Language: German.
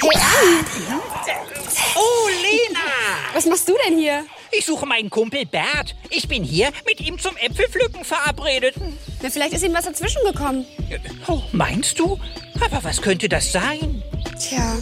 Hey, Ernie, Oh, Lena! was machst du denn hier? Ich suche meinen Kumpel Bert. Ich bin hier mit ihm zum Äpfelpflücken verabredet. Na, vielleicht ist ihm was dazwischen gekommen. Oh, meinst du? Aber was könnte das sein? Tja,